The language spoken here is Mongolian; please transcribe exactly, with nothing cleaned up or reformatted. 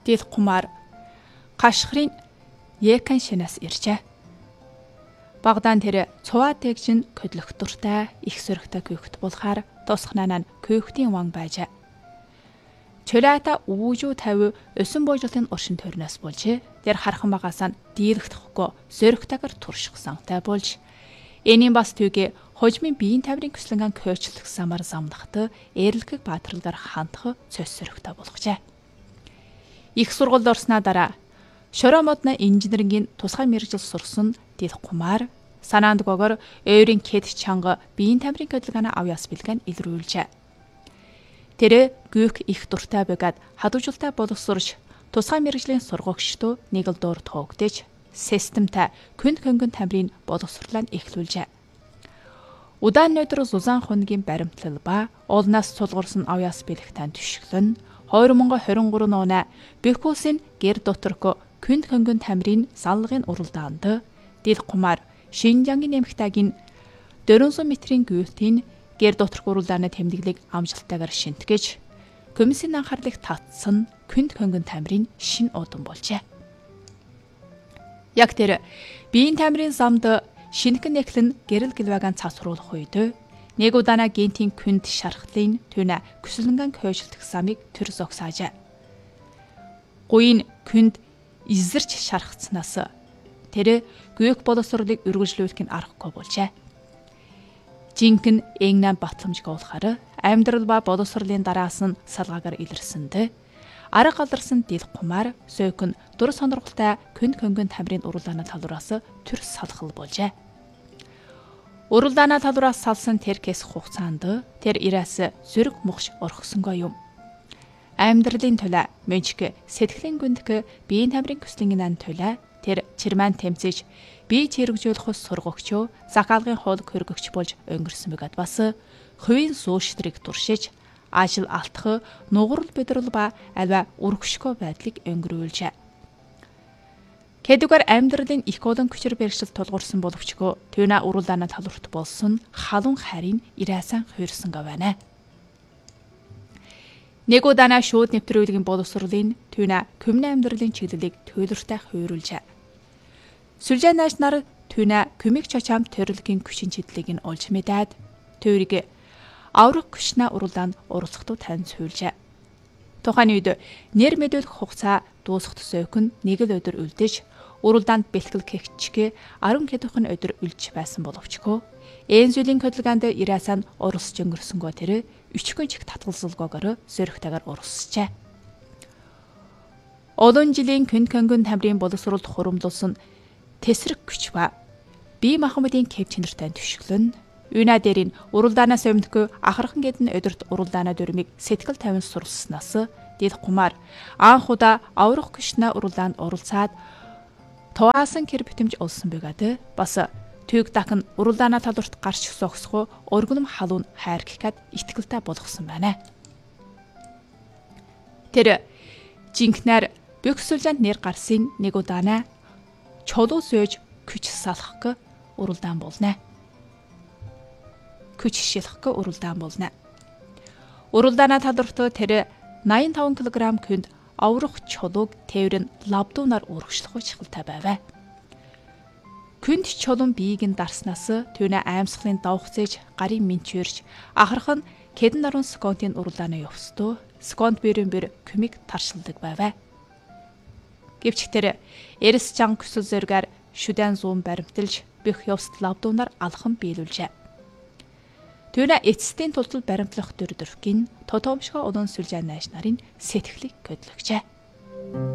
Дил Гумар гашхрын Екан шинаас иржээ. Багдаан тэр цуваа тэгжин көдлөх дуртай их сөрөгтэй күйхт булахаар тусхнаа нь күйхтийн ван байжээ. Чөлөөта үүжүү тавь өсөн боожлын уршин төрнөөс болжээ. Тэр хархан багасаа дийлэгдэхгүй сөрөгтэйгэр туршихсантай болж энийн бас түүгээ хожмын биеийн таврын көслөнгөн көөчлөх самар замнахт эрлэгэг баатарлагаар хандах цөс сөрөгтэй болгожээ. Их сургуульд орсноо дараа шороо модны инженерийн тусгай мэргэжил сурсан Дил Гумар санаанд гогор өөрийн кэд чанга биеийн тамирын хөдөлгөөний авьяас бэлгэн илрүүлжээ. Тэр гүйх их дуртай байгаад хадуужилтай боловсрож тусгай мэргэжлийн сургагчдоо нэг л дуур тоогдож системтэй күн хөнгөн тамирын боловсруулаад эхлүүлжээ. Удаан өдөр Зузаан хонгийн баримтлал ба уулнаас сулгуурсан авьяас бэлгтэн түшиглэн хоёр мянга хорин гурван оноо Бэхүүсийн гэр доторко күн хөнгөн тамирын саллагын уралдаанд Дил Гумар Шинжангийн нэмэгтагийн дөрвөн метрийн гүйлтийн гэр доторх уралдааны тэмдэглийг амжилттайгаар шинтгэж комиссийн анхаарлыг татсан күн хөнгөн тамирын шин удам болжээ. Яг тэр биеийн тамирын замд шинхэн нэхлэн гэрэл гэлвагаан цасруулах үед нэг удаана гентийн күнд шархлын түнэ көслөнгөн хойшлтх самыг төр зогсаажээ. Гуйн күнд изэрч шархацнаас тэр гүйх боловсролыг үргэлжлүүлэх нь аргагүй болжээ. Жинхэнэ эгнэн батламжгүй болохоор амьдрал ба боловсролын дараас нь салгаагаар илэрсэндээ арга галарсан Дил Гумар сөөхөн дур сонирхолтой күн хөнгөн тамирын уралдааны талуураас төр салхал болжээ. Уралдааны талуураас салсан тэр кэс хугацаанд тэр ирээс зүрх мухш орхсонгүй юм. Амьдралын төлөө мөнчг сэтгэлийн гүндх биеийн тамирын көслөнгийн ан төлөө тэр чирман тэмцэж бие чирэгжүүлэх сургагчоо захаалгын хоол хөргөгч болж өнгөрсөн бөгөөд бас хувийн сууштрыг туршиж ажил алтх нуграл бидрэл ба альва үргэшгүй байдлыг өнгөрүүлжээ. Хэдүүгээр амьдралын их олон хүчээр бэрхшил тулгуурсан боловчгоо түүнэ уралдааны талуурт болсон халуун харийн ирээсэн хуурсангаа байна. Нэг удаана шууд нэвтрүүлгийн боловсролын түүнэ коммуни амьдралын чиглэлийг төлөвлөртэй хуурилжээ. Сүлжээ найз нар түүнэ комик чачаам төрөлгийн хүчин чиглэлийг нь олж мэдээд түүрийг аврах хүчнэ уралдаанд оролцохдоо тань суулжээ. Тухайн үед нэр мэдүүлэх хугацаа дуусахт сөөхөн нэг л өдөр үлдэж уралдаанд бэлтгэл гихчгээ арван хэдхэн өдөр үлж байсан боловчгоо Энзүлийн хөдөлгөөнд ирээсэн оролцож өнгөрсөнгөө тэр өчгөн чих татгалзалгоогоор зөрөгтэйгээр уралсжээ. Олон жилийн күн хөнгөн тамирын боловсролд хуримлуулсан тесрэг хүч ба бие махбодын кэв чинэртэй түшиглэн Үйна дээрийн уралдаанаас өмнөхөө ахархан гэдэн өдөрт уралдаана дөрмийг сэтгэл тавин суралцснаас Дил Гумар анх удаа аврах гүшнэ уралдаанд оролцоод туваасан кэр битэмж олсон байгаад бас түүг дахин уралдаана талуурт гарч зогсох өргөнөм халуун хайр гэхэд итгэлтэй болгосон байна. Тэр жинхнэр бөхсөлжэнд нэр гарсын нэг удаана чулуу сөөж күч салхах уралдаан болно. Күч шилхэх уралдаан болно. Уралдаана талуурт тэр найман таван килограмм күнд аврах чулууг тээврэн лабдуунаар урагшлах чухалтай байв. Күнд чулуун биеийг нь дарснаас түүнэ аимсгалын давхцээж гарын минчвэрч ахархан кэдэн нарун сконтын уралдааны явстуу сконт бэрэн бэр комик таршилдаг байв. Гэвч тэр эрс чан көсөл зөргээр шүдэн зүүн баримталж бих явст лабдуунаар алхан биелүүлжээ. Түүнэ эцэстийн тултал баримтлах дөр дөрвгийн тотомшгоо олон сүлжээ найш нарын сэтгэлийг көдлөгчээ.